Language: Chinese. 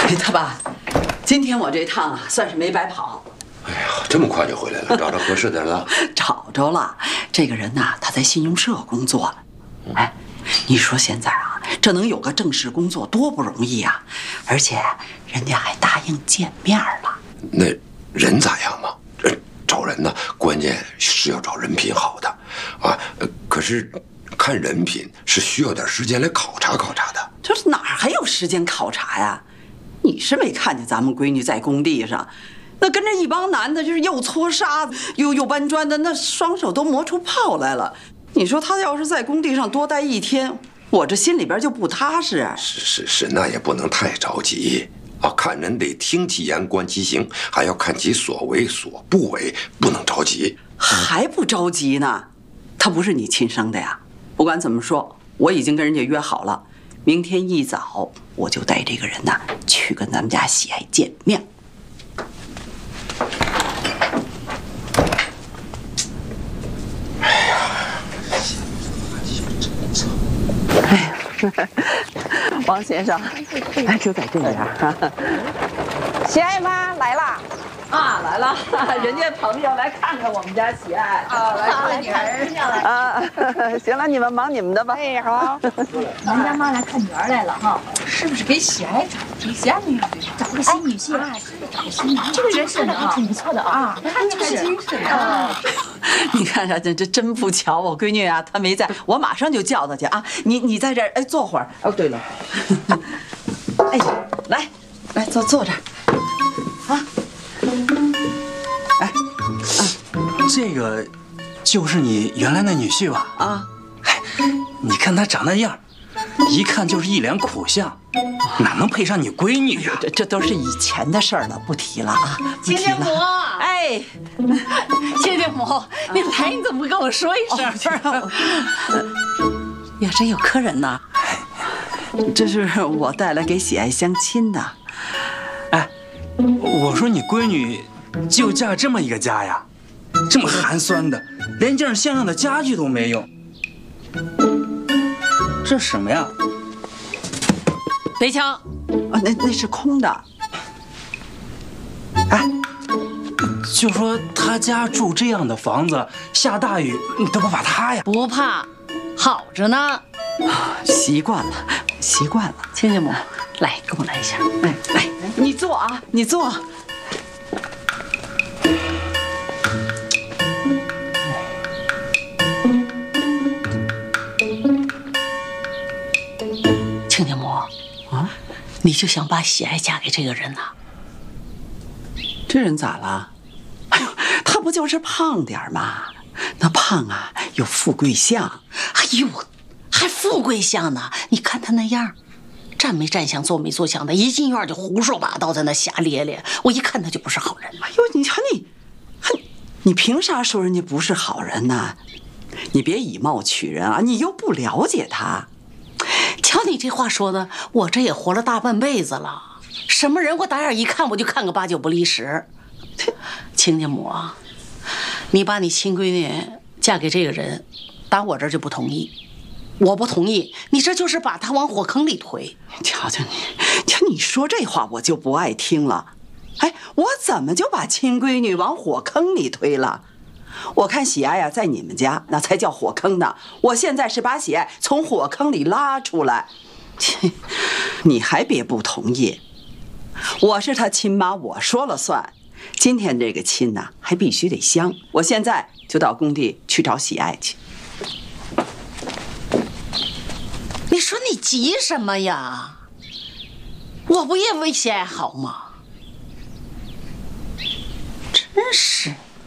他爸，今天我这趟啊，算是没白跑。 哎呀，这么快就回来了，找着合适的了？ 找着了，这个人呐，他在信用社工作。哎，你说现在啊，这能有个正式工作多不容易啊！而且人家还答应见面了。 那人咋样嘛？找人呢，关键是要找人品好的啊。可是看人品是需要点时间来考察考察的。 这哪儿还有时间考察呀？你是没看见咱们闺女在工地上，那跟着一帮男的，就是又搓沙子又搬砖的，那双手都磨出泡来了。你说她要是在工地上多待一天，我这心里边就不踏实。 是，那也不能太着急啊。看人得听其言，观其行，还要看其所为所不为，不能着急。 还不着急呢？他不是你亲生的呀。不管怎么说，我已经跟人家约好了，明天一早我就带这个人呐去跟咱们家喜爱见面。哎呀，王先生，哎，就在这边。喜爱妈来啦！啊，来了，人家朋友来看看我们家喜爱啊，来看女儿啊。行了，你们忙你们的吧。哎，好。 咱家妈来看女儿来了哈，是不是给喜爱找对象呀？找个新女婿啊，找个新男，这个人设呢还挺不错的啊，看就是啊。 你看这真不巧，我闺女啊，她没在，我马上就叫她去啊。你在这儿哎坐会儿。哦，对了，哎，来坐这儿啊。哎， 这个就是你原来那女婿吧？ 啊， 哎，你看他长那样，一看就是一脸苦相，哪能配上你闺女呀？ 这都是以前的事儿了，不提了啊，不提了。哎， 亲家母，你来你怎么不跟我说一声？ 呀，真有客人呢。这是我带来给喜爱相亲的。 哎，我说你闺女就嫁这么一个家呀，这么寒酸的，连件像样的家具都没有。这什么呀？ 没枪，那是空的。 哎，就说他家住这样的房子，下大雨你都不怕塌呀？ 不怕，好着呢。 习惯了。 亲家母，来跟我来一下。 哎，你坐啊，你坐。 亲家母啊，你就想把喜爱嫁给这个人呐？ 这人咋了？哎呦，他不就是胖点吗？那胖啊，有富贵相。 哎呦，还富贵相呢？你看他那样，站没站相，坐没坐相的，一进院就胡说八道，在那瞎咧咧。我一看他就不是好人。 哎呦，你瞧你凭啥说人家不是好人呢？你别以貌取人啊！你又不了解他。 瞧你这话说的，我这也活了大半辈子了，什么人我打眼一看我就看个8、9不离10。亲家母啊，你把你亲闺女嫁给这个人，打我这儿就不同意。我不同意，你这就是把她往火坑里推。 瞧你说这话我就不爱听了。哎，我怎么就把亲闺女往火坑里推了？我看喜爱呀，在你们家那才叫火坑呢。我现在是把喜爱从火坑里拉出来。你还别不同意，我是他亲妈，我说了算。今天这个亲呐，还必须得香。我现在就到工地去找喜爱去。 你说你急什么呀？我不也为喜爱好吗？真是。